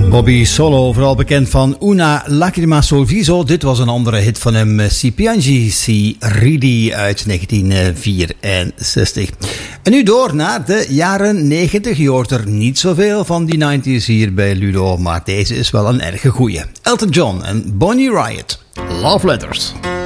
Bobby Solo, vooral bekend van Una Lacrima sul Viso. Dit was een andere hit van hem, Si Piangi, Si Ridi uit 1964. En nu door naar de jaren 90. Je hoort er niet zoveel van die 90s hier bij Ludo, maar deze is wel een erge goeie. Elton John en Bonnie Raitt, Love Letters.